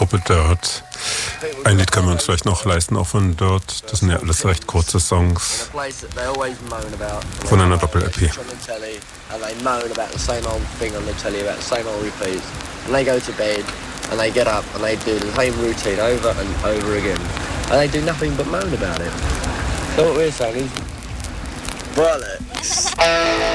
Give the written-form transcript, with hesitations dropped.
Gruppe Dirt. Ein Lied können wir uns vielleicht noch leisten, auch von Dirt. Das sind ja alles recht kurze Songs von einer Doppel-EP. And they get up and they do the same routine over and over again. And they do nothing but moan about it. So what we're saying is, bollocks.